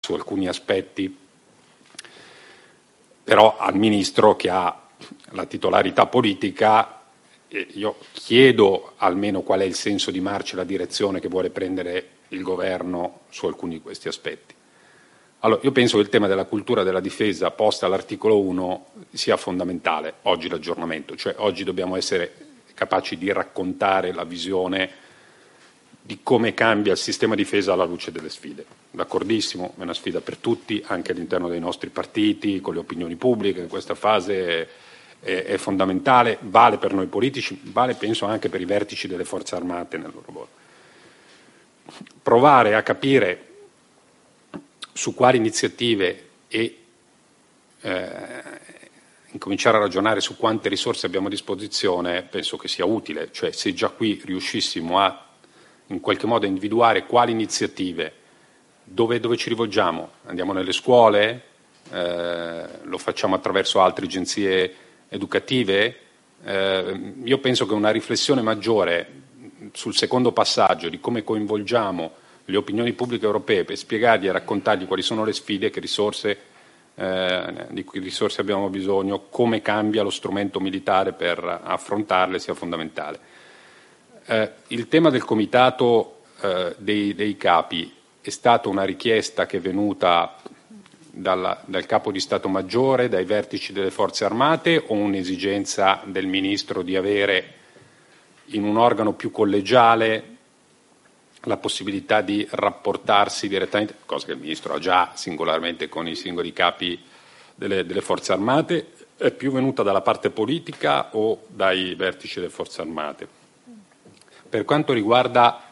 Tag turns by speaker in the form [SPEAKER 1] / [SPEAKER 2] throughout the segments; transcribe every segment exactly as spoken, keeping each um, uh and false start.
[SPEAKER 1] su alcuni aspetti, però al Ministro che ha la titolarità politica eh, io chiedo almeno qual è il senso di marcia e la direzione che vuole prendere il Governo su alcuni di questi aspetti. Allora, io penso che il tema della cultura della difesa posta all'articolo uno sia fondamentale oggi l'aggiornamento, cioè oggi dobbiamo essere capaci di raccontare la visione di come cambia il sistema difesa alla luce delle sfide. D'accordissimo, è una sfida per tutti, anche all'interno dei nostri partiti, con le opinioni pubbliche, in questa fase è, è fondamentale, vale per noi politici, vale penso anche per i vertici delle forze armate nel loro lavoro. Provare a capire su quali iniziative e eh, incominciare a ragionare su quante risorse abbiamo a disposizione penso che sia utile, cioè se già qui riuscissimo a in qualche modo individuare quali iniziative, dove, dove ci rivolgiamo, andiamo nelle scuole, eh, lo facciamo attraverso altre agenzie educative, eh, io penso che una riflessione maggiore sul secondo passaggio di come coinvolgiamo le opinioni pubbliche europee per spiegargli e raccontargli quali sono le sfide, che risorse, eh, di che risorse abbiamo bisogno, come cambia lo strumento militare per affrontarle sia fondamentale. Eh, il tema del comitato eh, dei, dei capi è stata una richiesta che è venuta dalla, dal capo di Stato Maggiore, dai vertici delle forze armate o un'esigenza del Ministro di avere in un organo più collegiale la possibilità di rapportarsi direttamente, cosa che il Ministro ha già singolarmente con i singoli capi delle, delle forze armate, è più venuta dalla parte politica o dai vertici delle forze armate? Per quanto riguarda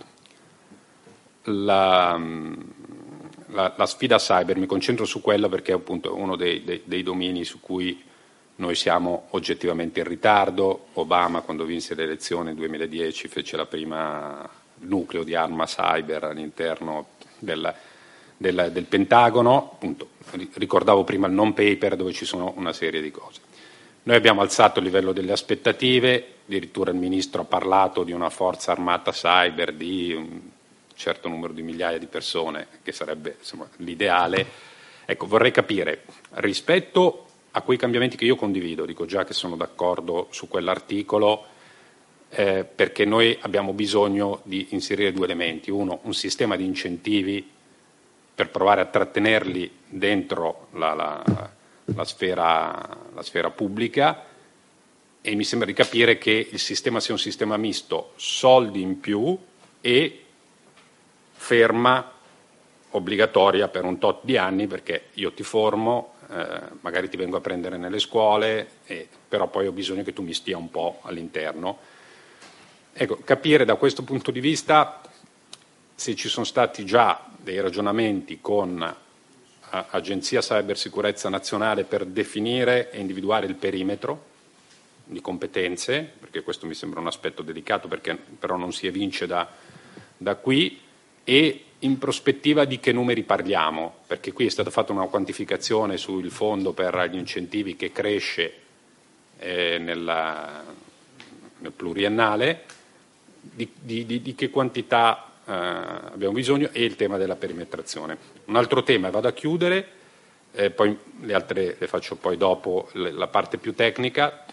[SPEAKER 1] la, la, la sfida cyber, mi concentro su quella perché è appunto uno dei, dei, dei domini su cui noi siamo oggettivamente in ritardo. Obama, quando vinse le elezioni nel duemiladieci, fece la prima nucleo di arma cyber all'interno del, del, del Pentagono. Appunto, ricordavo prima il non paper dove ci sono una serie di cose. Noi abbiamo alzato il livello delle aspettative, addirittura il Ministro ha parlato di una forza armata cyber di un certo numero di migliaia di persone, che sarebbe insomma, l'ideale. Ecco, vorrei capire, rispetto a quei cambiamenti che io condivido, dico già che sono d'accordo su quell'articolo, eh, perché noi abbiamo bisogno di inserire due elementi. Uno, un sistema di incentivi per provare a trattenerli dentro la, la La sfera, la sfera pubblica, e mi sembra di capire che il sistema sia un sistema misto, soldi in più e ferma obbligatoria per un tot di anni, perché io ti formo, eh, magari ti vengo a prendere nelle scuole, e, però poi ho bisogno che tu mi stia un po' all'interno. Ecco, capire da questo punto di vista se ci sono stati già dei ragionamenti con Agenzia Cybersicurezza Nazionale per definire e individuare il perimetro di competenze, perché questo mi sembra un aspetto delicato, perché però non si evince da, da qui, e in prospettiva di che numeri parliamo, perché qui è stata fatta una quantificazione sul fondo per gli incentivi che cresce eh, nella, nel pluriennale, di, di, di, di che quantità Uh, abbiamo bisogno, e il tema della perimetrazione. Un altro tema, e vado a chiudere, eh, poi le altre le faccio poi dopo, le, la parte più tecnica.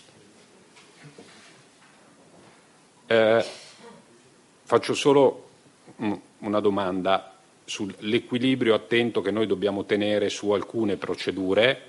[SPEAKER 1] Eh, faccio solo um, una domanda sull'equilibrio attento che noi dobbiamo tenere su alcune procedure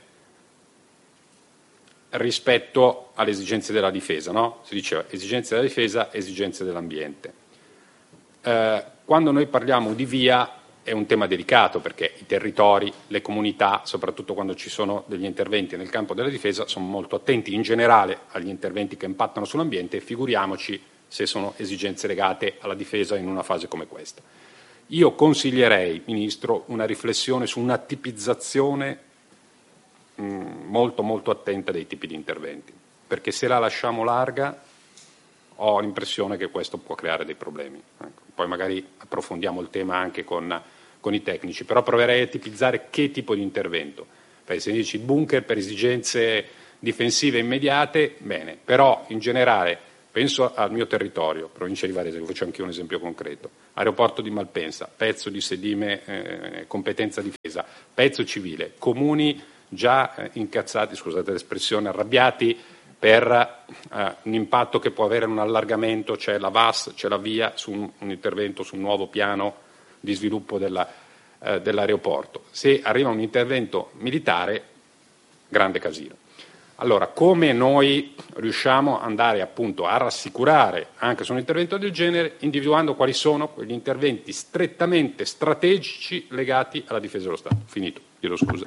[SPEAKER 1] rispetto alle esigenze della difesa, no? Si diceva esigenze della difesa, esigenze dell'ambiente. Eh, quando noi parliamo di via è un tema delicato, perché i territori, le comunità, soprattutto quando ci sono degli interventi nel campo della difesa, sono molto attenti in generale agli interventi che impattano sull'ambiente, e figuriamoci se sono esigenze legate alla difesa in una fase come questa. Io consiglierei, Ministro, una riflessione su una tipizzazione mh, molto molto attenta dei tipi di interventi, perché se la lasciamo larga ho l'impressione che questo può creare dei problemi. Ecco. Poi magari approfondiamo il tema anche con, con i tecnici, però proverei a tipizzare che tipo di intervento. Perché se dici bunker per esigenze difensive immediate, bene, però in generale Penso al mio territorio, provincia di Varese, che faccio anche un esempio concreto. Aeroporto di Malpensa, pezzo di sedime, eh, competenza difesa, pezzo civile, comuni già eh, incazzati, scusate l'espressione, arrabbiati per eh, un impatto che può avere un allargamento, c'è la V A S, c'è la VIA su un, un intervento su un nuovo piano di sviluppo della, eh, dell'aeroporto. Se arriva un intervento militare, grande casino. Allora, come noi riusciamo ad andare appunto a rassicurare anche su un intervento del genere, individuando quali sono quegli interventi strettamente strategici legati alla difesa dello Stato? Finito, chiedo scusa.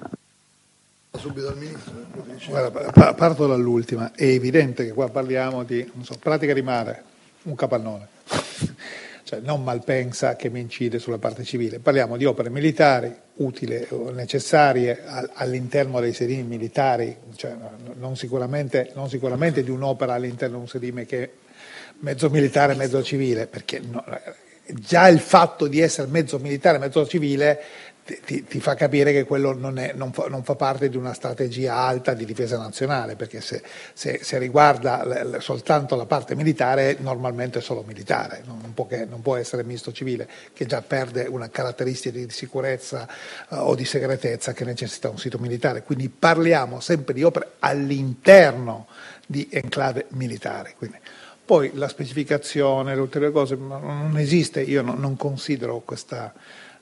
[SPEAKER 2] Subito al Ministro.
[SPEAKER 3] Guarda, parto dall'ultima. È evidente che qua parliamo di, non so, pratica di mare, un capannone. Cioè non Malpensa che mi incide sulla parte civile, parliamo di opere militari utili o necessarie all'interno dei sedimi militari, cioè non sicuramente, non sicuramente di un'opera all'interno di un sedime che è mezzo militare, mezzo civile, perché no, già il fatto di essere mezzo militare, mezzo civile Ti, ti fa capire che quello non, è, non, fa, non fa parte di una strategia alta di difesa nazionale, perché se, se, se riguarda l, l, soltanto la parte militare, normalmente è solo militare, non può, che, non può essere misto civile, che già perde una caratteristica di sicurezza uh, o di segretezza che necessita un sito militare. Quindi parliamo sempre di opere all'interno di enclave militari. Quindi, poi la specificazione, le ulteriori cose, non esiste, io non, non considero questa...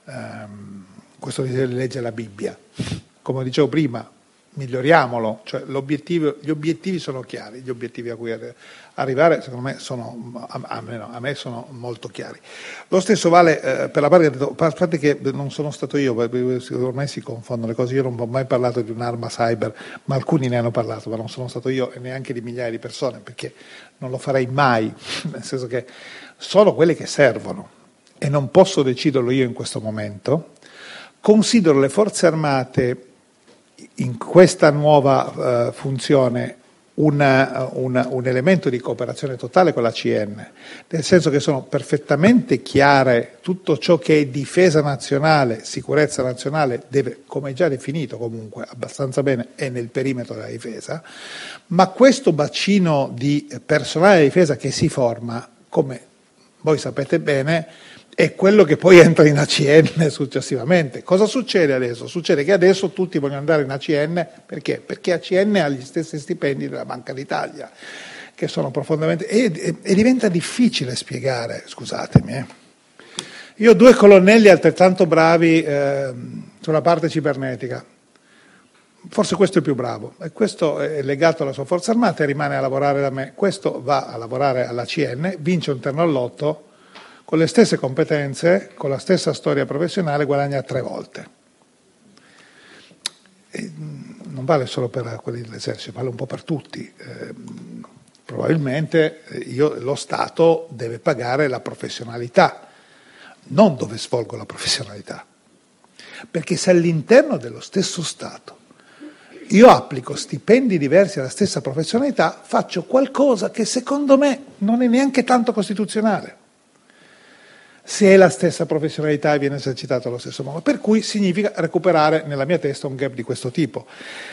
[SPEAKER 3] Um, questo disegno di legge è la Bibbia. Come dicevo prima, miglioriamolo, cioè l'obiettivo, gli obiettivi sono chiari, gli obiettivi a cui arrivare secondo me sono, a me, no, a me sono molto chiari. Lo stesso vale eh, per la parte che, a parte che non sono stato io, perché ormai si confondono le cose, io non ho mai parlato di un'arma cyber, ma alcuni ne hanno parlato, ma non sono stato io e neanche di migliaia di persone, perché non lo farei mai, nel senso che sono quelle che servono e non posso deciderlo io in questo momento. Considero le forze armate in questa nuova uh, funzione una, una, un elemento di cooperazione totale con la C N, nel senso che sono perfettamente chiare tutto ciò che è difesa nazionale, sicurezza nazionale, deve, come già definito comunque abbastanza bene, è nel perimetro della difesa, ma questo bacino di personale di difesa che si forma, come voi sapete bene, è quello che poi entra in A C N successivamente. Cosa succede adesso? Succede che adesso tutti vogliono andare in A C N, perché? Perché A C N ha gli stessi stipendi della Banca d'Italia, che sono profondamente... E, e, e diventa difficile spiegare, scusatemi. Eh. Io ho due colonnelli altrettanto bravi eh, sulla parte cibernetica. Forse questo è il più bravo, e questo è legato alla sua forza armata e rimane a lavorare da me. Questo va a lavorare alla C N, vince un terno al lotto, con le stesse competenze, con la stessa storia professionale, guadagna tre volte. E non vale solo per quelli dell'esercito, vale un po' per tutti. Eh, probabilmente io, lo Stato deve pagare la professionalità, non dove svolgo la professionalità. Perché se all'interno dello stesso Stato io applico stipendi diversi alla stessa professionalità, faccio qualcosa che secondo me non è neanche tanto costituzionale. Se è la stessa professionalità e viene esercitata allo stesso modo, per cui significa recuperare nella mia testa un gap di questo tipo.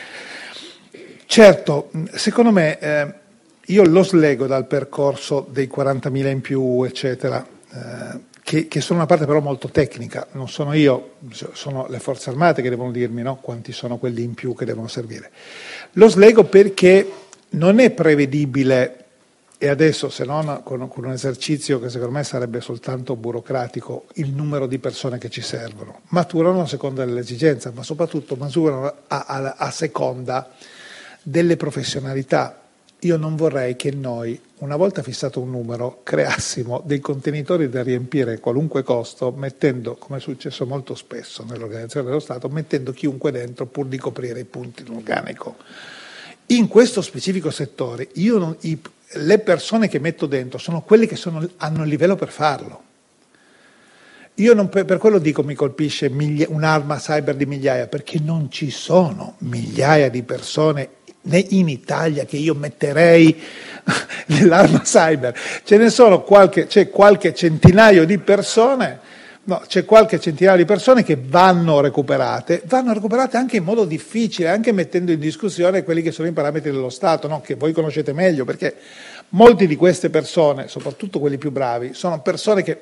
[SPEAKER 3] Certo, secondo me eh, io lo slego dal percorso dei quarantamila in più, eccetera, eh, che, che sono una parte però molto tecnica, non sono io, sono le forze armate che devono dirmi, no, quanti sono quelli in più che devono servire. Lo slego perché non è prevedibile. E adesso, se non con, con un esercizio che secondo me sarebbe soltanto burocratico, il numero di persone che ci servono. Maturano a seconda dell'esigenza, ma soprattutto maturano a, a, a seconda delle professionalità. Io non vorrei che noi, una volta fissato un numero, creassimo dei contenitori da riempire a qualunque costo, mettendo, come è successo molto spesso nell'organizzazione dello Stato, mettendo chiunque dentro pur di coprire i punti in organico. In questo specifico settore, io non... I, le persone che metto dentro sono quelle che sono, hanno il livello per farlo. Io non, per quello dico mi colpisce miglia, un'arma cyber di migliaia, perché non ci sono migliaia di persone né in Italia che io metterei nell'arma cyber. Ce ne sono qualche, c'è qualche centinaio di persone, no, c'è qualche centinaio di persone che vanno recuperate, vanno recuperate anche in modo difficile, anche mettendo in discussione quelli che sono i parametri dello Stato, no? Che voi conoscete meglio, perché Molti di queste persone, soprattutto quelli più bravi, sono persone che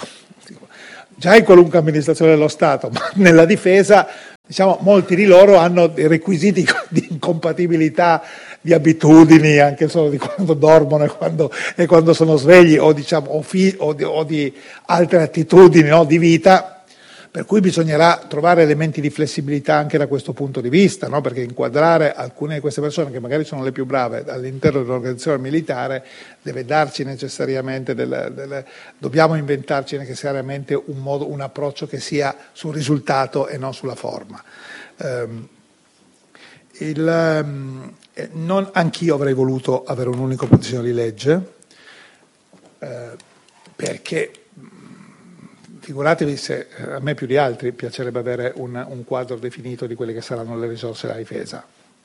[SPEAKER 3] già in qualunque amministrazione dello Stato, ma nella difesa, diciamo, molti di loro hanno dei requisiti di incompatibilità, di abitudini, anche solo di quando dormono e quando, e quando sono svegli, o, diciamo, o, fi, o, di, o di altre attitudini, no, di vita, per cui bisognerà trovare elementi di flessibilità anche da questo punto di vista, no? Perché inquadrare alcune di queste persone, che magari sono le più brave, all'interno dell'organizzazione militare deve darci necessariamente, del, del, dobbiamo inventarci necessariamente un, modo, un approccio che sia sul risultato e non sulla forma. Um, il, um, non, anch'io avrei voluto avere un unico disegno di legge, uh, perché figuratevi se a me più di altri piacerebbe avere un, un quadro definito di quelle che saranno le risorse della difesa.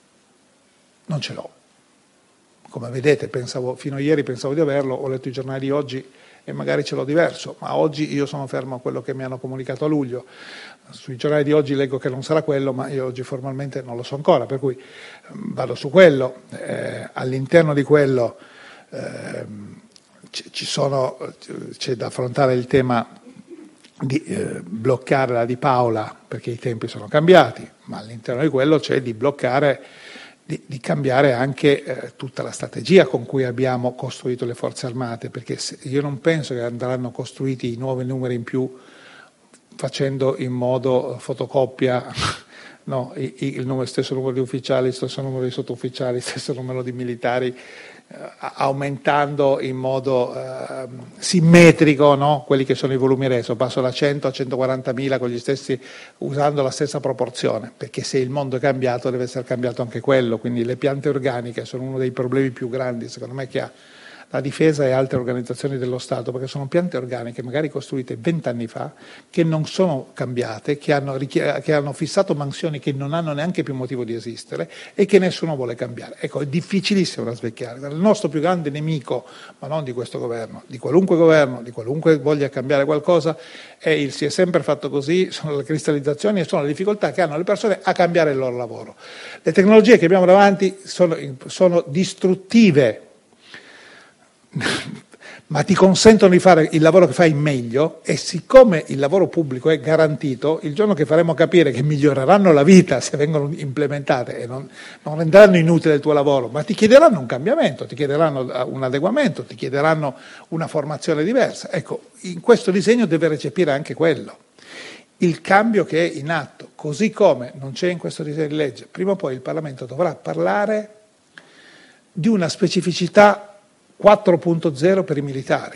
[SPEAKER 3] Non ce l'ho. Come vedete, pensavo, fino a ieri pensavo di averlo, ho letto i giornali di oggi e magari ce l'ho diverso, ma oggi io sono fermo a quello che mi hanno comunicato a luglio. Sui giornali di oggi leggo che non sarà quello, ma io oggi formalmente non lo so ancora, per cui vado su quello. Eh, all'interno di quello eh, ci sono, c'è da affrontare il tema di eh, bloccare la Di Paola, perché i tempi sono cambiati, ma all'interno di quello c'è di bloccare, di, di cambiare anche eh, tutta la strategia con cui abbiamo costruito le forze armate, perché se, io non penso che andranno costruiti i nuovi numeri in più facendo in modo fotocopia no, il, il numero, stesso numero di ufficiali, il stesso numero di sottufficiali, il stesso numero di militari, aumentando in modo eh, simmetrico, no? Quelli che sono i volumi reso, passo da cento a centoquarantamila con gli stessi, usando la stessa proporzione, perché se il mondo è cambiato deve essere cambiato anche quello, quindi le piante organiche sono uno dei problemi più grandi secondo me che ha la difesa e altre organizzazioni dello Stato, perché sono piante organiche magari costruite vent'anni fa, che non sono cambiate, che hanno, che hanno fissato mansioni che non hanno neanche più motivo di esistere e che nessuno vuole cambiare. Ecco, è difficilissimo da svecchiare. Il nostro più grande nemico, ma non di questo governo, di qualunque governo, di qualunque voglia cambiare qualcosa, è il si è sempre fatto così, sono le cristallizzazioni e sono le difficoltà che hanno le persone a cambiare il loro lavoro. Le tecnologie che abbiamo davanti sono, sono distruttive, ma ti consentono di fare il lavoro che fai meglio, e siccome il lavoro pubblico è garantito, il giorno che faremo capire che miglioreranno la vita se vengono implementate e non, non renderanno inutile il tuo lavoro, ma ti chiederanno un cambiamento, ti chiederanno un adeguamento, ti chiederanno una formazione diversa. Ecco, in questo disegno deve recepire anche quello, il cambio che è in atto, così come non c'è in questo disegno di legge. Prima o poi il Parlamento dovrà parlare di una specificità quattro punto zero per i militari.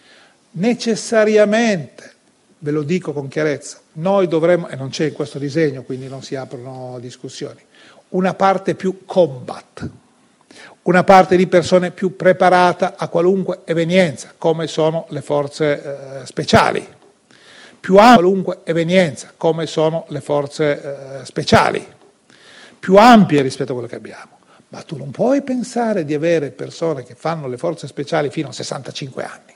[SPEAKER 3] Necessariamente, ve lo dico con chiarezza, noi dovremmo, e non c'è in questo disegno, quindi non si aprono discussioni, una parte più combat, una parte di persone più preparata a qualunque evenienza, come sono le forze eh, speciali, più ampia qualunque evenienza, come sono le forze eh, speciali, più ampie rispetto a quello che abbiamo. Ma tu non puoi pensare di avere persone che fanno le forze speciali fino a sessantacinque anni.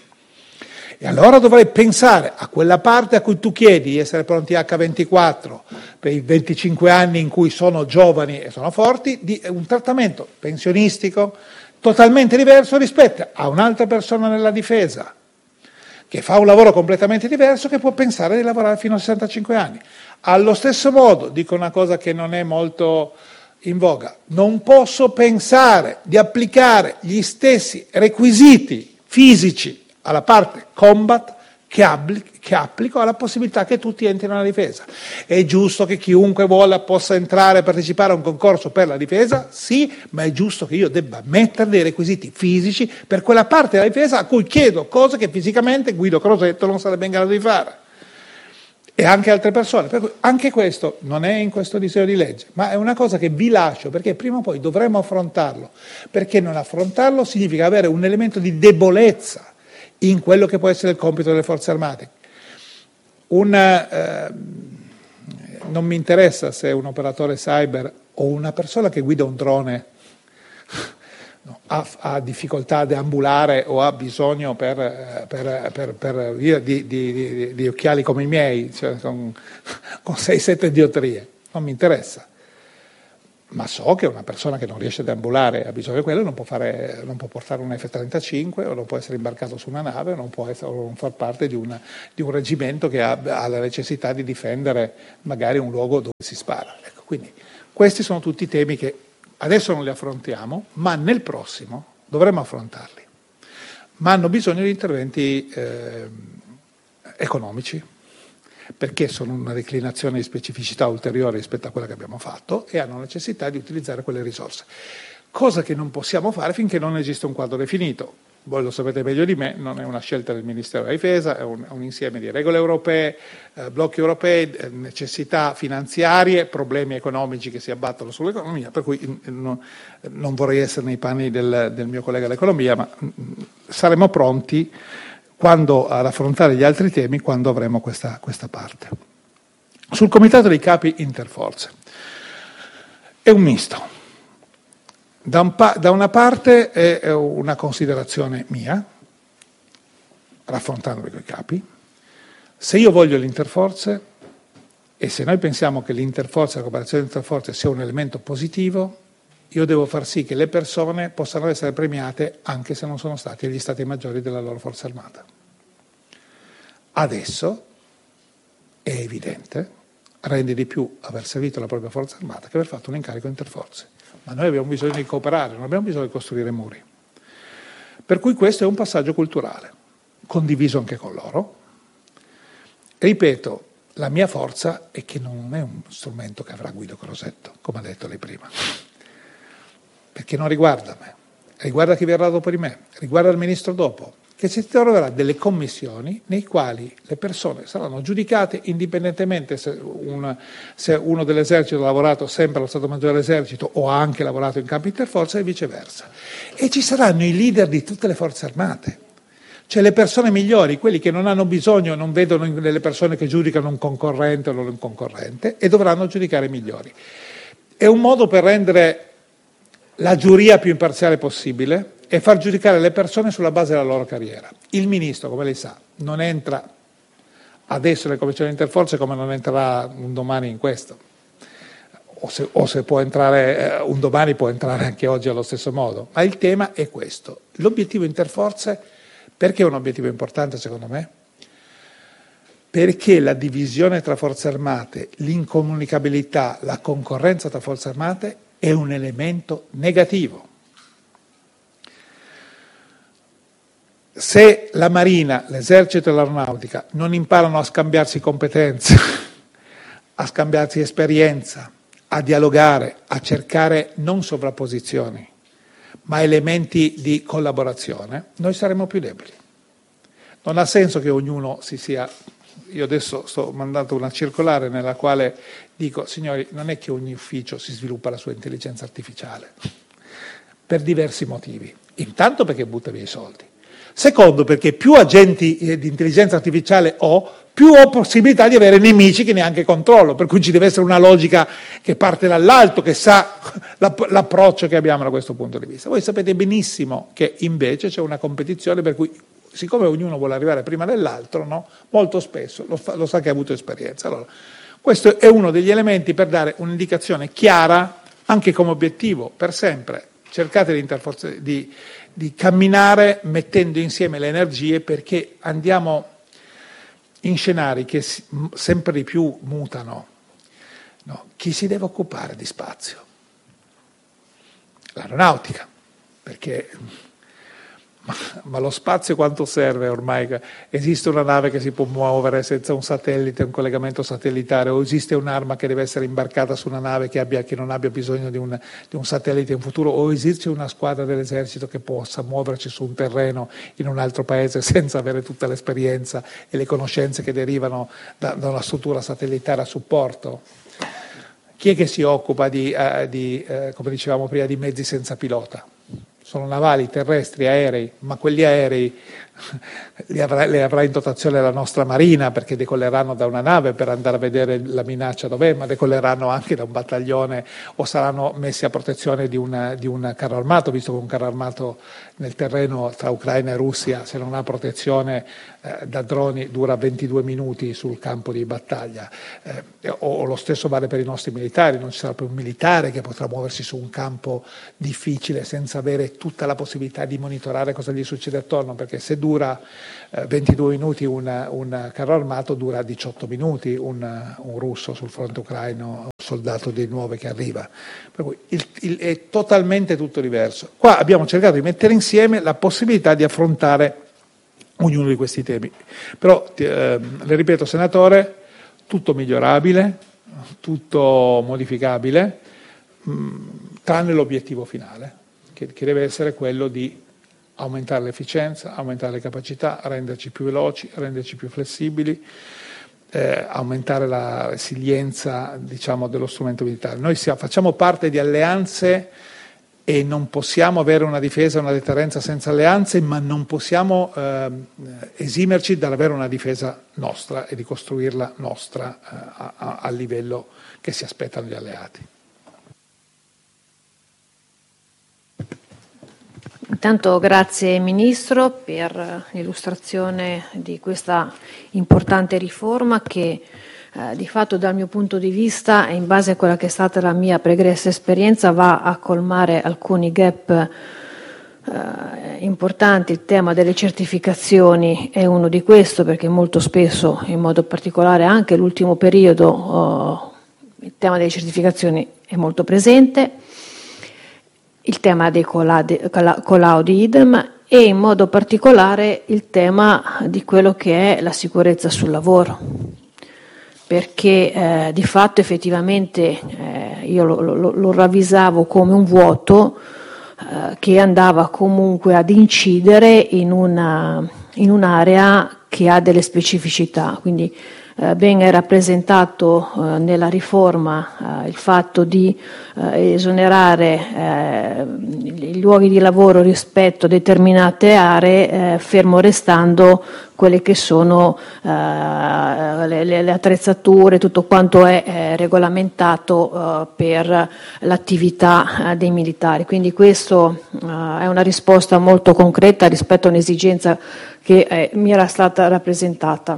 [SPEAKER 3] E allora dovrai pensare a quella parte a cui tu chiedi di essere pronti acca ventiquattro per i venticinque anni in cui sono giovani e sono forti, di un trattamento pensionistico totalmente diverso rispetto a un'altra persona nella difesa, che fa un lavoro completamente diverso, che può pensare di lavorare fino a sessantacinque anni. Allo stesso modo, dico una cosa che non è molto in voga, non posso pensare di applicare gli stessi requisiti fisici alla parte combat che, applico, che applico alla possibilità che tutti entrino nella difesa. È giusto che chiunque vuole possa entrare e partecipare a un concorso per la difesa? Sì, ma è giusto che io debba mettere dei requisiti fisici per quella parte della difesa a cui chiedo cose che fisicamente Guido Crosetto non sarebbe in grado di fare. E anche altre persone, per cui anche questo non è in questo disegno di legge, ma è una cosa che vi lascio perché prima o poi dovremo affrontarlo, perché non affrontarlo significa avere un elemento di debolezza in quello che può essere il compito delle forze armate. Una, eh, non mi interessa se è un operatore cyber o una persona che guida un drone no, ha, ha difficoltà a deambulare o ha bisogno per, per, per, per via di, di, di, di occhiali come i miei, cioè con, con sei sette diottrie, non mi interessa. ma so che una persona che non riesce a deambulare e ha bisogno di quello non può, fare, non può portare un F trentacinque, o non può essere imbarcato su una nave, o non può essere, o non far parte di, una, di un reggimento che ha, ha la necessità di difendere magari un luogo dove si spara. Ecco, quindi questi sono tutti temi che adesso non li affrontiamo, ma nel prossimo dovremo affrontarli. Ma hanno bisogno di interventi eh, economici, perché sono una declinazione di specificità ulteriore rispetto a quella che abbiamo fatto e hanno necessità di utilizzare quelle risorse, cosa che non possiamo fare finché non esiste un quadro definito. Voi lo sapete meglio di me, non è una scelta del Ministero della Difesa, è un, un insieme di regole europee, eh, blocchi europei, eh, necessità finanziarie, problemi economici che si abbattono sull'economia, per cui eh, no, non vorrei essere nei panni del, del mio collega dell'economia, ma mh, saremo pronti quando, ad affrontare gli altri temi quando avremo questa, questa parte. Sul Comitato dei Capi Interforze è un misto. Da, un pa- da una parte è, è una considerazione mia, raffrontandomi con i capi. Se io voglio l'interforze e se noi pensiamo che l'interforze, la cooperazione interforze sia un elemento positivo, io devo far sì che le persone possano essere premiate anche se non sono stati agli stati maggiori della loro forza armata. Adesso è evidente, rende di più aver servito la propria forza armata che aver fatto un incarico interforze. Ma noi abbiamo bisogno di cooperare, non abbiamo bisogno di costruire muri. Per cui questo è un passaggio culturale, condiviso anche con loro. Ripeto, la mia forza è che non è un strumento che avrà Guido Crosetto, come ha detto lei prima, perché non riguarda me, riguarda chi verrà dopo di me, riguarda il ministro dopo, che si troverà delle commissioni nei quali le persone saranno giudicate indipendentemente se, una, se uno dell'esercito ha lavorato sempre allo Stato Maggiore dell'Esercito o ha anche lavorato in campi interforze e viceversa. E ci saranno i leader di tutte le forze armate, cioè le persone migliori, quelli che non hanno bisogno, non vedono nelle persone che giudicano un concorrente o non un concorrente e dovranno giudicare i migliori. È un modo per rendere la giuria più imparziale possibile e far giudicare le persone sulla base della loro carriera. Il ministro, come lei sa, non entra adesso nelle commissioni interforze come non entrerà un domani in questo. O se, o se può entrare eh, un domani, può entrare anche oggi allo stesso modo. Ma il tema è questo. L'obiettivo interforze, perché è un obiettivo importante secondo me? Perché la divisione tra forze armate, l'incomunicabilità, la concorrenza tra forze armate è un elemento negativo. Se la Marina, l'Esercito e l'Aeronautica non imparano a scambiarsi competenze, a scambiarsi esperienza, a dialogare, a cercare non sovrapposizioni, ma elementi di collaborazione, noi saremo più deboli. Non ha senso che ognuno si sia... Io adesso sto mandando una circolare nella quale dico, signori, non è che ogni ufficio si sviluppa la sua intelligenza artificiale, per diversi motivi. Intanto perché butta via i soldi. Secondo, perché più agenti di intelligenza artificiale ho, più ho possibilità di avere nemici che neanche controllo, per cui ci deve essere una logica che parte dall'alto, che sa l'approccio che abbiamo da questo punto di vista. Voi sapete benissimo che invece c'è una competizione per cui, siccome ognuno vuole arrivare prima dell'altro, no? Molto spesso lo, fa, lo sa che ha avuto esperienza. Allora, questo è uno degli elementi per dare un'indicazione chiara, anche come obiettivo, per sempre. Cercate di, interforze, di, di camminare mettendo insieme le energie, perché andiamo in scenari che si, sempre di più mutano. No? Chi si deve occupare di spazio? L'aeronautica, perché ma, ma lo spazio quanto serve ormai? Esiste una nave che si può muovere senza un satellite, un collegamento satellitare, o esiste un'arma che deve essere imbarcata su una nave che, abbia, che non abbia bisogno di un, di un satellite in futuro, o esiste una squadra dell'esercito che possa muoverci su un terreno in un altro paese senza avere tutta l'esperienza e le conoscenze che derivano da, da una struttura satellitare a supporto? Chi è che si occupa di, eh, di eh, come dicevamo prima, di mezzi senza pilota? Sono navali, terrestri, aerei, ma quegli aerei li avrà, le avrà in dotazione la nostra Marina, perché decolleranno da una nave per andare a vedere la minaccia dov'è, ma decolleranno anche da un battaglione o saranno messi a protezione di, una, di un carro armato, visto che un carro armato nel terreno tra Ucraina e Russia, se non ha protezione eh, da droni, dura ventidue minuti sul campo di battaglia. Eh, o, o lo stesso vale per i nostri militari, non ci sarà più un militare che potrà muoversi su un campo difficile senza avere tutta la possibilità di monitorare cosa gli succede attorno, perché se dura eh, ventidue minuti un, un carro armato, dura diciotto minuti un, un russo sul fronte ucraino, un soldato di nuove che arriva. Per cui il, il, è totalmente tutto diverso. Qua abbiamo cercato di mettere insieme la possibilità di affrontare ognuno di questi temi. Però, eh, le ripeto, senatore, tutto migliorabile, tutto modificabile, mh, tranne l'obiettivo finale, che, che deve essere quello di aumentare l'efficienza, aumentare le capacità, renderci più veloci, renderci più flessibili, eh, aumentare la resilienza, diciamo, dello strumento militare. Noi siamo, facciamo parte di alleanze e non possiamo avere una difesa e una deterrenza senza alleanze, ma non possiamo eh, esimerci dall'avere una difesa nostra e di costruirla nostra eh, a, a, a livello che si aspettano gli alleati.
[SPEAKER 4] Intanto grazie Ministro per l'illustrazione di questa importante riforma che eh, di fatto dal mio punto di vista e in base a quella che è stata la mia pregressa esperienza va a colmare alcuni gap eh, importanti. Il tema delle certificazioni è uno di questo, perché molto spesso, in modo particolare anche l'ultimo periodo, oh, il tema delle certificazioni è molto presente. Il tema dei collaudi idem e in modo particolare il tema di quello che è la sicurezza sul lavoro, perché eh, di fatto effettivamente eh, io lo, lo, lo ravvisavo come un vuoto eh, che andava comunque ad incidere in, una, in un'area che ha delle specificità, quindi Eh, ben è rappresentato eh, nella riforma eh, il fatto di eh, esonerare eh, i luoghi di lavoro rispetto a determinate aree, eh, fermo restando quelle che sono eh, le, le attrezzature, tutto quanto è eh, regolamentato eh, per l'attività eh, dei militari. Quindi questo eh, è una risposta molto concreta rispetto a un'esigenza che eh, mi era stata rappresentata.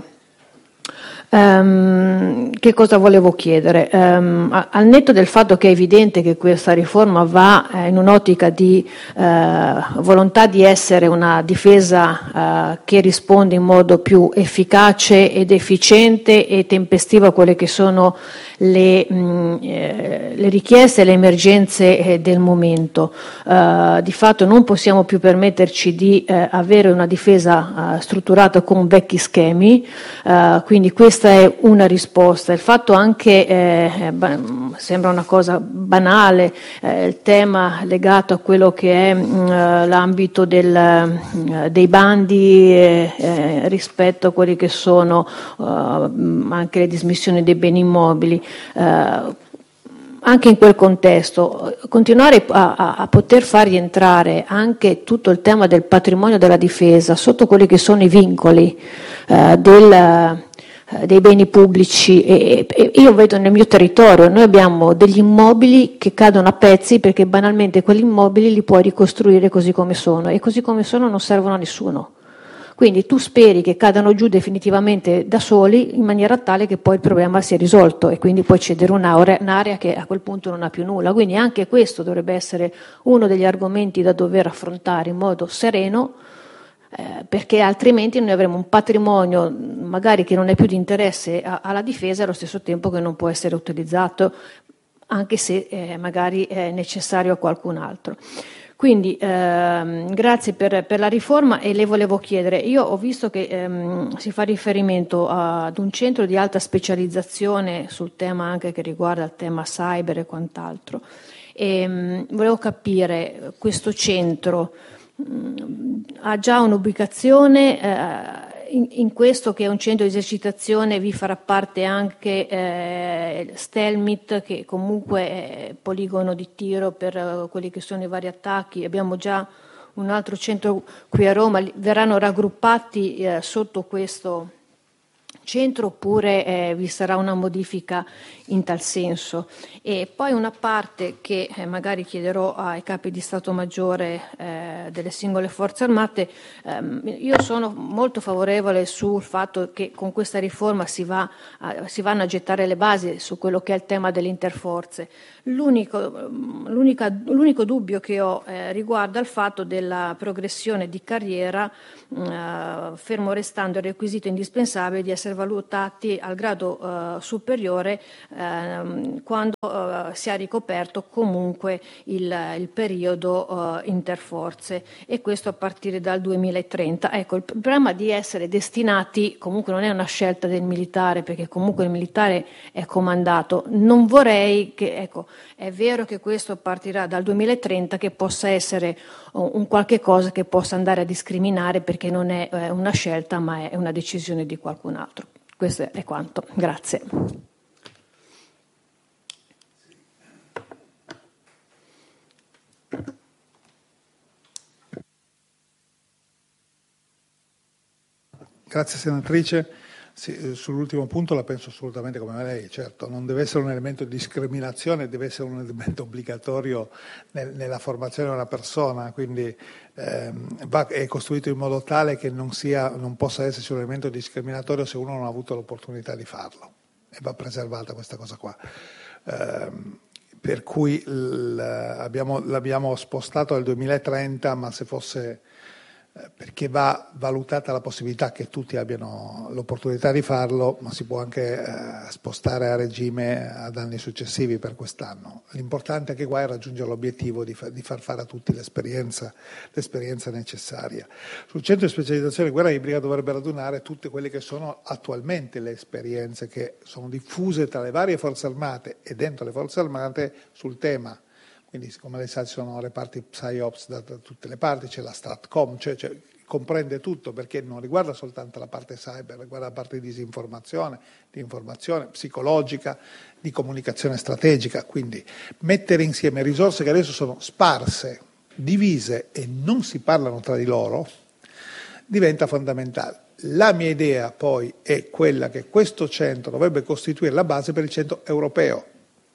[SPEAKER 4] Um, che cosa volevo chiedere? Um, a, al netto del fatto che è evidente che questa riforma va eh, in un'ottica di eh, volontà di essere una difesa eh, che risponde in modo più efficace ed efficiente e tempestivo a quelle che sono le, mh, eh, le richieste e le emergenze eh, del momento. Uh, di fatto non possiamo più permetterci di eh, avere una difesa uh, strutturata con vecchi schemi, uh, quindi questa è una risposta. Il fatto anche, eh, sembra una cosa banale, eh, il tema legato a quello che è mh, l'ambito del, uh, dei bandi eh, eh, rispetto a quelli che sono uh, anche le dismissioni dei beni immobili. Uh, Anche in quel contesto, continuare a, a poter far rientrare anche tutto il tema del patrimonio della difesa sotto quelli che sono i vincoli eh, del, eh, dei beni pubblici, e, e io vedo nel mio territorio, noi abbiamo degli immobili che cadono a pezzi perché banalmente quegli immobili li puoi ricostruire così come sono, e così come sono non servono a nessuno. Quindi tu speri che cadano giù definitivamente da soli in maniera tale che poi il problema sia risolto e quindi puoi cedere un'area, un'area che a quel punto non ha più nulla. Quindi anche questo dovrebbe essere uno degli argomenti da dover affrontare in modo sereno, eh, perché altrimenti noi avremo un patrimonio magari che non è più di interesse a, alla difesa e allo stesso tempo che non può essere utilizzato, anche se eh, magari è necessario a qualcun altro. Quindi ehm, grazie per, per la riforma, e le volevo chiedere, io ho visto che ehm, si fa riferimento a, ad un centro di alta specializzazione sul tema anche che riguarda il tema cyber e quant'altro, e ehm, volevo capire, questo centro mh, ha già un'ubicazione eh, in, in questo che è un centro di esercitazione, vi farà parte anche eh, Stelmit, che comunque è poligono di tiro per uh, quelli che sono i vari attacchi. Abbiamo già un altro centro qui a Roma, verranno raggruppati eh, sotto questo centro oppure eh, vi sarà una modifica in tal senso? E poi una parte che eh, magari chiederò ai capi di Stato Maggiore eh, delle singole forze armate. ehm, io sono molto favorevole sul fatto che con questa riforma si, va a, si vanno a gettare le basi su quello che è il tema delle interforze. L'unico, l'unica, l'unico dubbio che ho eh, riguarda il fatto della progressione di carriera, eh, fermo restando il requisito indispensabile di essere valutati al grado eh, superiore eh, quando eh, si è ricoperto comunque il, il periodo eh, interforze, e questo a partire dal duemilatrenta. Ecco, il problema di essere destinati comunque non è una scelta del militare, perché comunque il militare è comandato. Non vorrei che, ecco, è vero che questo partirà dal duemilatrenta, che possa essere un qualche cosa che possa andare a discriminare, perché non è eh, una scelta ma è una decisione di qualcun altro. Questo è quanto. Grazie.
[SPEAKER 3] Grazie senatrice. Sì, sull'ultimo punto la penso assolutamente come lei, certo, non deve essere un elemento di discriminazione, deve essere un elemento obbligatorio nel, nella formazione di una persona, quindi ehm, va, è costruito in modo tale che non, sia, non possa esserci un elemento discriminatorio se uno non ha avuto l'opportunità di farlo, e va preservata questa cosa qua. Ehm, per cui abbiamo, l'abbiamo spostato al duemilatrenta, ma se fosse... perché va valutata la possibilità che tutti abbiano l'opportunità di farlo, ma si può anche eh, spostare a regime ad anni successivi per quest'anno. L'importante anche qua è raggiungere l'obiettivo di, fa, di far fare a tutti l'esperienza, l'esperienza necessaria. Sul centro di specializzazione guerra ibrida dovrebbe radunare tutte quelle che sono attualmente le esperienze che sono diffuse tra le varie forze armate e dentro le forze armate sul tema. Quindi, come lei sa, ci sono reparti PsyOps da, da tutte le parti, c'è la Stratcom, cioè, cioè, comprende tutto, perché non riguarda soltanto la parte cyber, riguarda la parte di disinformazione, di informazione psicologica, di comunicazione strategica. Quindi mettere insieme risorse che adesso sono sparse, divise e non si parlano tra di loro, diventa fondamentale. La mia idea poi è quella che questo centro dovrebbe costituire la base per il centro europeo.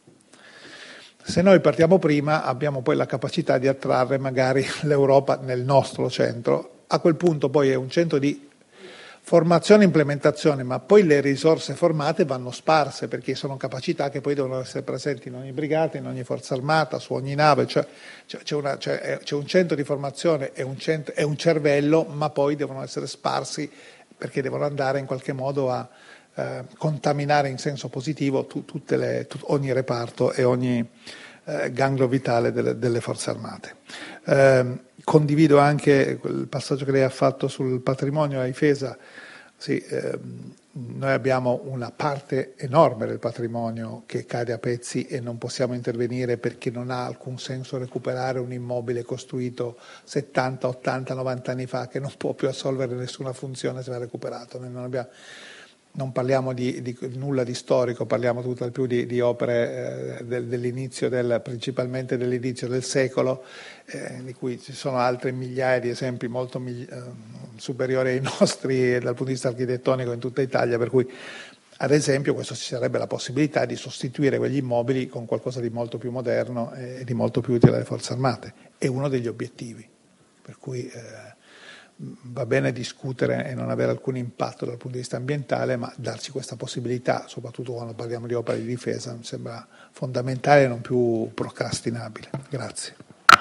[SPEAKER 3] Se noi partiamo prima, abbiamo poi la capacità di attrarre magari l'Europa nel nostro centro. A quel punto poi è un centro di formazione e implementazione, ma poi le risorse formate vanno sparse, perché sono capacità che poi devono essere presenti in ogni brigata, in ogni forza armata, su ogni nave. Cioè, c'è, una, cioè, c'è un centro di formazione e un, centro, e un cervello, ma poi devono essere sparsi, perché devono andare in qualche modo a Eh, contaminare in senso positivo tu, tutte le, tu, ogni reparto e ogni eh, ganglio vitale delle, delle forze armate. Eh, condivido anche il passaggio che lei ha fatto sul patrimonio a difesa. Sì, eh, noi abbiamo una parte enorme del patrimonio che cade a pezzi e non possiamo intervenire, perché non ha alcun senso recuperare un immobile costruito settanta, ottanta, novanta anni fa, che non può più assolvere nessuna funzione se va recuperato. Noi non abbiamo... Non parliamo di, di nulla di storico, parliamo tutt'al più di, di opere eh, del, dell'inizio del, principalmente dell'inizio del secolo, eh, di cui ci sono altre migliaia di esempi molto migli- eh, superiori ai nostri dal punto di vista architettonico in tutta Italia, per cui ad esempio questo ci sarebbe la possibilità di sostituire quegli immobili con qualcosa di molto più moderno e di molto più utile alle forze armate. È uno degli obiettivi, per cui eh, va bene discutere e non avere alcun impatto dal punto di vista ambientale, ma darci questa possibilità, soprattutto quando parliamo di opere di difesa, mi sembra fondamentale e non più procrastinabile. Grazie.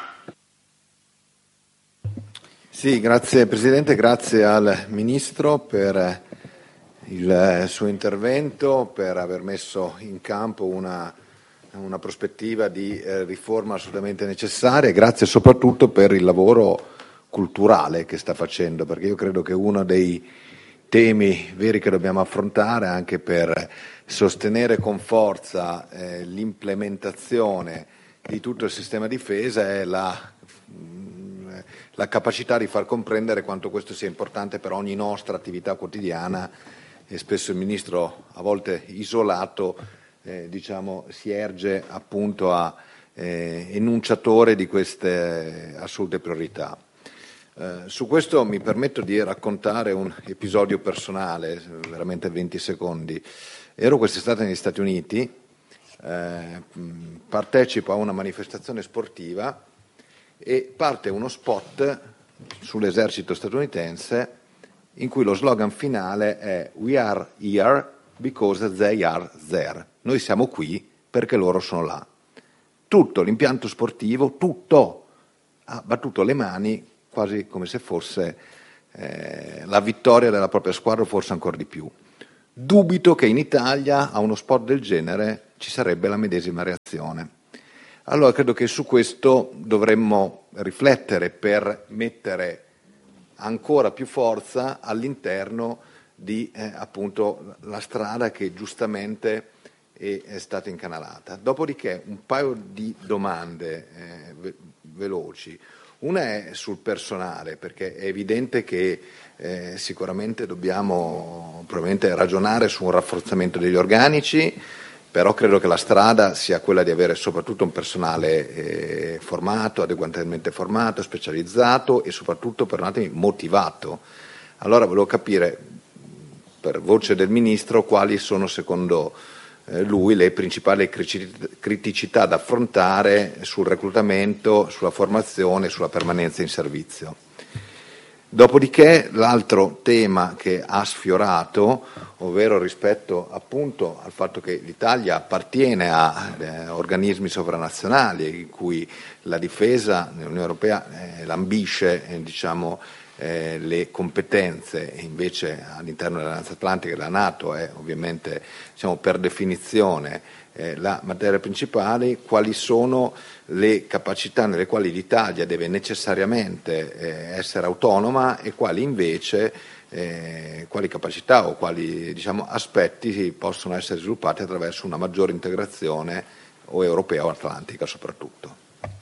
[SPEAKER 5] Sì, grazie Presidente, grazie al Ministro per il suo intervento, per aver messo in campo una, una prospettiva di eh, riforma assolutamente necessaria, e grazie soprattutto per il lavoro culturale che sta facendo, perché io credo che uno dei temi veri che dobbiamo affrontare, anche per sostenere con forza eh, l'implementazione di tutto il sistema difesa, è la, la capacità di far comprendere quanto questo sia importante per ogni nostra attività quotidiana, e spesso il Ministro, a volte isolato, eh, diciamo, si erge appunto a eh, enunciatore di queste assolute priorità. Eh, su questo mi permetto di raccontare un episodio personale, veramente venti secondi. Ero quest'estate negli Stati Uniti, eh, partecipo a una manifestazione sportiva e parte uno spot sull'esercito statunitense in cui lo slogan finale è "We are here because they are there". Noi siamo qui perché loro sono là. Tutto l'impianto sportivo, tutto, ha battuto le mani quasi come se fosse eh, la vittoria della propria squadra o forse ancora di più. Dubito che in Italia a uno sport del genere ci sarebbe la medesima reazione. Allora credo che su questo dovremmo riflettere per mettere ancora più forza all'interno di eh, appunto la strada che giustamente è, è stata incanalata. Dopodiché un paio di domande eh, ve- veloci. Una è sul personale, perché è evidente che eh, sicuramente dobbiamo probabilmente ragionare su un rafforzamento degli organici, però credo che la strada sia quella di avere soprattutto un personale eh, formato, adeguatamente formato, specializzato e soprattutto, perdonatemi, motivato. Allora volevo capire, per voce del Ministro, quali sono secondo eh, lui le principali criticità da affrontare sul reclutamento, sulla formazione, sulla permanenza in servizio. Dopodiché l'altro tema che ha sfiorato, ovvero rispetto appunto al fatto che l'Italia appartiene a eh, organismi sovranazionali in cui la difesa nell'Unione Europea eh, lambisce eh, diciamo, eh, le competenze, e invece all'interno dell'Alleanza Atlantica e della NATO è ovviamente diciamo, per definizione eh, la materia principale, quali sono le capacità nelle quali l'Italia deve necessariamente eh, essere autonoma e quali invece eh, quali capacità o quali diciamo, aspetti possono essere sviluppati attraverso una maggiore integrazione o europea o atlantica soprattutto.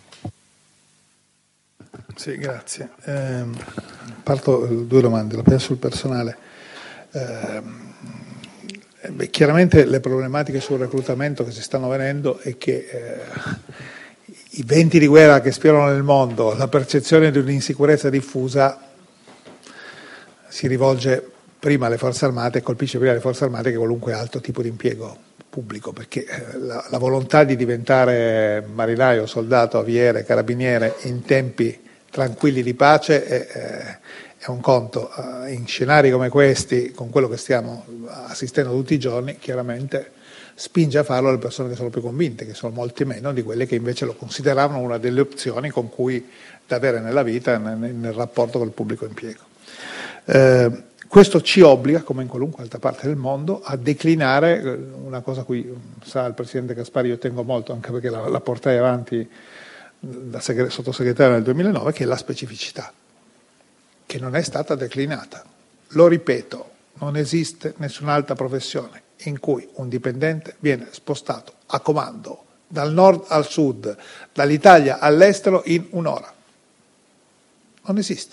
[SPEAKER 3] Sì, grazie. Eh, parto due domande, la prima sul personale. Eh, beh, chiaramente le problematiche sul reclutamento che si stanno venendo è che eh, i venti di guerra che spiorano nel mondo, la percezione di un'insicurezza diffusa si rivolge prima alle forze armate e colpisce prima le forze armate che qualunque altro tipo di impiego pubblico, perché la, la volontà di diventare marinaio, soldato, aviere, carabiniere in tempi tranquilli di pace è, è un conto. In scenari come questi, con quello che stiamo assistendo tutti i giorni, chiaramente spinge a farlo le persone che sono più convinte, che sono molti meno di quelle che invece lo consideravano una delle opzioni con cui da avere nella vita nel, nel rapporto col pubblico impiego. Eh, questo ci obbliga, come in qualunque altra parte del mondo, a declinare una cosa a cui sa il Presidente Gaspari, io tengo molto, anche perché la, la portai avanti da segre, sottosegretario nel duemilanove, che è la specificità, che non è stata declinata. Lo ripeto, non esiste nessun'altra professione in cui un dipendente viene spostato a comando dal nord al sud, dall'Italia all'estero in un'ora. Non esiste.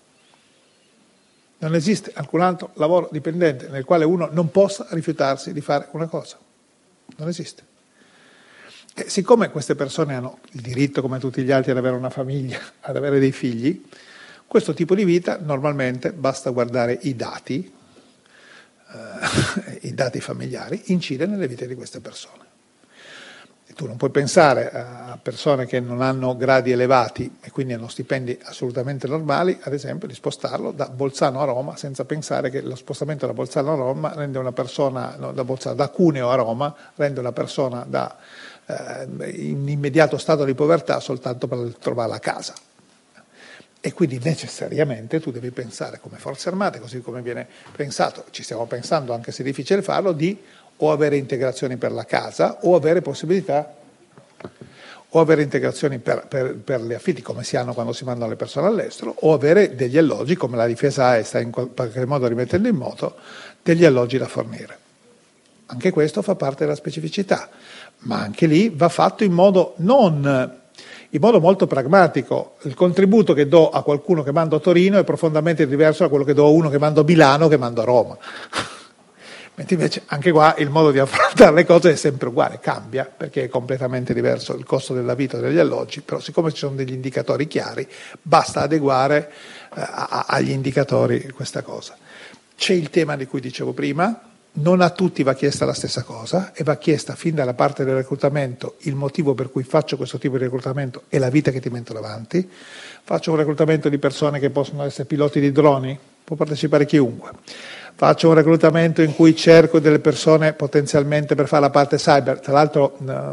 [SPEAKER 3] Non esiste alcun altro lavoro dipendente nel quale uno non possa rifiutarsi di fare una cosa. Non esiste. E siccome queste persone hanno il diritto, come tutti gli altri, ad avere una famiglia, ad avere dei figli, questo tipo di vita normalmente basta guardare i dati, eh, i dati familiari, incide nelle vite di queste persone. E tu non puoi pensare a persone che non hanno gradi elevati e quindi hanno stipendi assolutamente normali, ad esempio, di spostarlo da Bolzano a Roma senza pensare che lo spostamento da Bolzano a Roma rende una persona, no, da, Bolzano, da Cuneo a Roma, rende una persona da in immediato stato di povertà soltanto per trovare la casa. E quindi necessariamente tu devi pensare come Forze Armate, così come viene pensato, ci stiamo pensando anche se è difficile farlo, di o avere integrazioni per la casa o avere possibilità o avere integrazioni per, per, per gli affitti come si hanno quando si mandano le persone all'estero, o avere degli alloggi come la difesa A E sta in qualche modo rimettendo in moto, degli alloggi da fornire. Anche questo fa parte della specificità, ma anche lì va fatto in modo non in modo molto pragmatico. Il contributo che do a qualcuno che mando a Torino è profondamente diverso da quello che do a uno che mando a Milano o che mando a Roma. Mentre invece anche qua il modo di affrontare le cose è sempre uguale, cambia perché è completamente diverso il costo della vita degli alloggi, però siccome ci sono degli indicatori chiari basta adeguare eh, a, agli indicatori questa cosa. C'è il tema di cui dicevo prima, non a tutti va chiesta la stessa cosa e va chiesta fin dalla parte del reclutamento il motivo per cui faccio questo tipo di reclutamento e la vita che ti metto davanti. Faccio un reclutamento di persone che possono essere piloti di droni, può partecipare chiunque. Faccio un reclutamento in cui cerco delle persone potenzialmente per fare la parte cyber, tra l'altro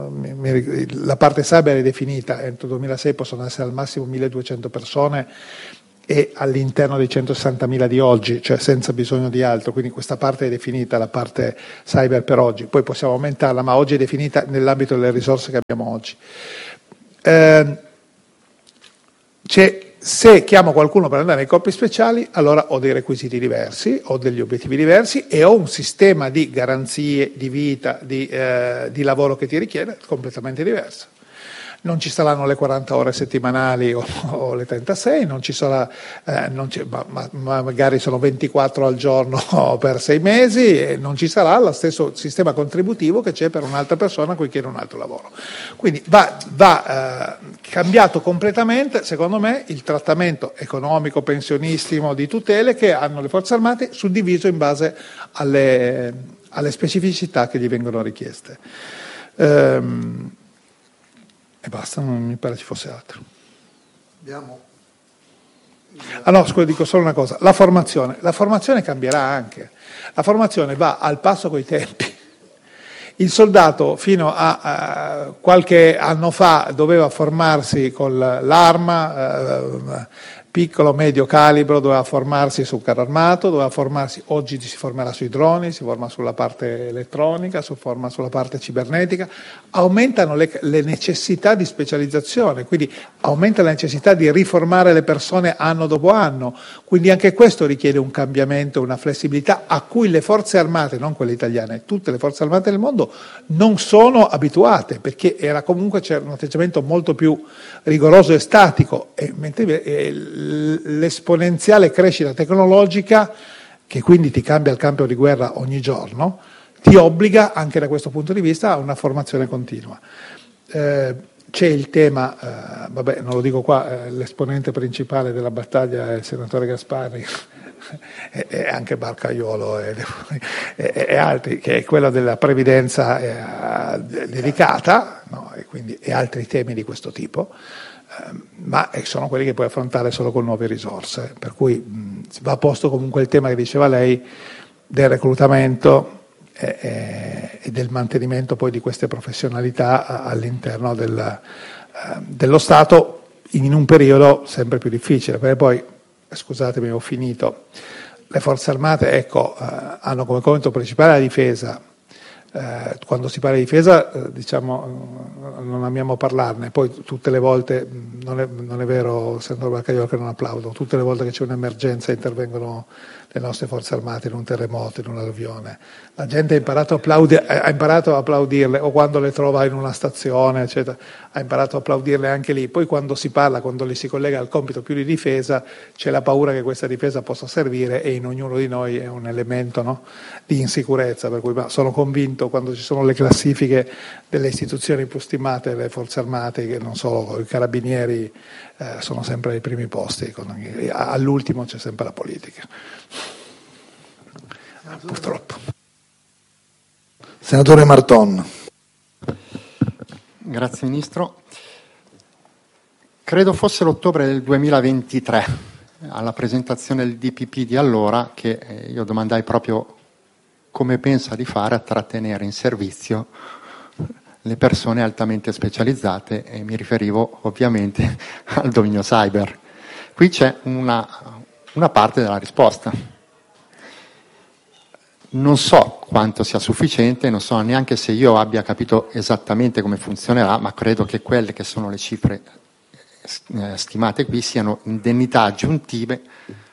[SPEAKER 3] la parte cyber è definita, entro il duemilasei possono essere al massimo milleduecento persone e all'interno dei centosessantamila di oggi, cioè senza bisogno di altro, quindi questa parte è definita, la parte cyber per oggi, poi possiamo aumentarla, ma oggi è definita nell'ambito delle risorse che abbiamo oggi. Eh, c'è, se chiamo qualcuno per andare nei corpi speciali, allora ho dei requisiti diversi, ho degli obiettivi diversi e ho un sistema di garanzie, di vita, di, eh, di lavoro che ti richiede completamente diverso. Non ci saranno le quaranta ore settimanali o, o le trentasei, non ci sarà, eh, non ci, ma, ma magari sono ventiquattro al giorno per sei mesi e non ci sarà lo stesso sistema contributivo che c'è per un'altra persona a cui chiede un altro lavoro. Quindi va, va eh, cambiato completamente, secondo me, il trattamento economico, pensionistico, di tutele che hanno le forze armate, suddiviso in base alle, alle specificità che gli vengono richieste. Ehm, E basta, non mi pare ci fosse altro.
[SPEAKER 2] Abbiamo...
[SPEAKER 3] Ah no, scusa, dico solo una cosa. La formazione. La formazione cambierà anche. La formazione va al passo coi tempi. Il soldato fino a, a qualche anno fa doveva formarsi con l'arma, eh, piccolo, medio calibro, doveva formarsi sul carro armato, doveva formarsi, oggi si formerà sui droni, si forma sulla parte elettronica, si forma sulla parte cibernetica, aumentano le, le necessità di specializzazione, quindi aumenta la necessità di riformare le persone anno dopo anno, quindi anche questo richiede un cambiamento, una flessibilità a cui le forze armate, non quelle italiane, tutte le forze armate del mondo non sono abituate, perché era comunque c'era un atteggiamento molto più rigoroso e statico, e mentre l'esponenziale crescita tecnologica, che quindi ti cambia il campo di guerra ogni giorno, ti obbliga anche da questo punto di vista a una formazione continua. Eh, c'è il tema, eh, vabbè non lo dico qua, eh, l'esponente principale della battaglia è il senatore Gasparri e, e anche Barcaiolo e, e, e altri, che è quello della previdenza eh, dedicata, no? E quindi e altri temi di questo tipo. Ma sono quelli che puoi affrontare solo con nuove risorse, per cui mh, va a posto comunque il tema che diceva lei del reclutamento e, e, e del mantenimento poi di queste professionalità all'interno del, uh, dello Stato in un periodo sempre più difficile, perché poi, scusatemi, ho finito, le forze armate ecco, uh, hanno come compito principale la difesa. Eh, quando si parla di difesa eh, diciamo non amiamo parlarne, poi tutte le volte non è, non è vero, senatore Barcaiolo, che non applaudo, tutte le volte che c'è un'emergenza intervengono le nostre forze armate in un terremoto, in un'alluvione, la gente ha imparato a, applaudi- ha imparato a applaudirle, o quando le trova in una stazione eccetera, ha imparato a applaudirle anche lì. Poi quando si parla, quando li si collega al compito più di difesa, c'è la paura che questa difesa possa servire, e in ognuno di noi è un elemento, no, di insicurezza, per cui ma sono convinto, quando ci sono le classifiche delle istituzioni più stimate, le forze armate, che non solo i carabinieri, eh, sono sempre ai primi posti, con, all'ultimo c'è sempre la politica. Purtroppo.
[SPEAKER 2] Senatore Marton.
[SPEAKER 6] Grazie Ministro. Credo fosse l'ottobre del duemilaventitré, alla presentazione del D P P di allora, che io domandai proprio come pensa di fare a trattenere in servizio le persone altamente specializzate, e mi riferivo ovviamente al dominio cyber. Qui c'è una, una parte della risposta. Non so quanto sia sufficiente, non so neanche se io abbia capito esattamente come funzionerà, ma credo che quelle che sono le cifre stimate qui siano indennità aggiuntive